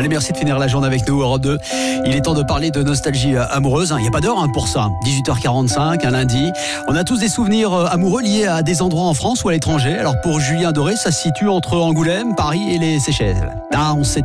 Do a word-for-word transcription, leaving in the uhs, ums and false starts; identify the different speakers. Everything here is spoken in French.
Speaker 1: Allez, merci de finir la journée avec nous, Europe deux. Il est temps de parler de nostalgie amoureuse. Il n'y a pas d'heure hein, pour ça. dix-huit heures quarante-cinq, un lundi. On a tous des souvenirs amoureux liés à des endroits en France ou à l'étranger. Alors pour Julien Doré, ça se situe entre Angoulême, Paris et les Seychelles. Là, on sait